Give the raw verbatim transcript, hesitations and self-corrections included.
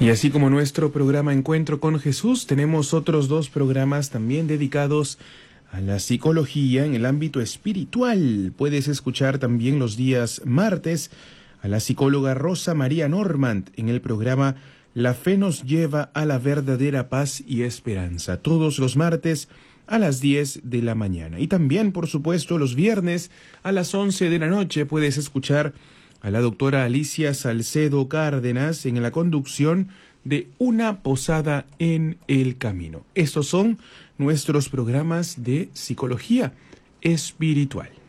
Y así como nuestro programa Encuentro con Jesús, tenemos otros dos programas también dedicados a la psicología en el ámbito espiritual. Puedes escuchar también los días martes a la psicóloga Rosa María Normand en el programa La Fe nos lleva a la verdadera paz y esperanza, todos los martes a las diez de la mañana. Y también, por supuesto, los viernes a las once de la noche puedes escuchar a la doctora Alicia Salcedo Cárdenas en la conducción de Una Posada en el Camino. Estos son nuestros programas de psicología espiritual.